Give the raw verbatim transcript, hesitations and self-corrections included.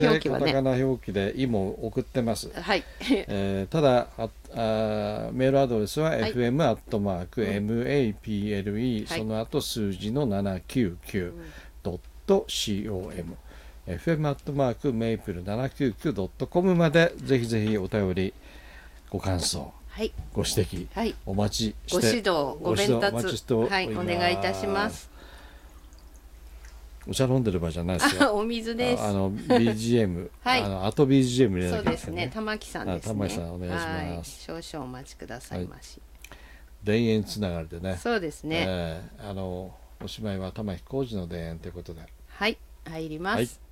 表記はね、 カタカナ表記で「い」も送ってます。 はい、 えーただああメールアドレスははい、 エフエム アットマーク マプル、 はい、 その後数字のななきゅうきゅうドット コム、エフエム アットマークメイプルななきゅうきゅうドットコム までぜひぜひお便り、ご感想、 はい、 ご指摘、 はい、 お待ちごして指導、ご鞭ご指導お待ちしてお達、はい、 ります。 お願いいたします。 お茶飲んでる場合じゃないですよ。 あ、お水です。 ああの ビージーエム、 はい、 あの後 ビージーエム 入れそうなきゃいけないですね、玉木さんですね。 玉木さんお願いします。 はい、少々お待ちくださいまし。 田園つながりでね。 そうですね。 えーあのおしまいは玉木浩二の田園ということで。 はい、入ります。 はい。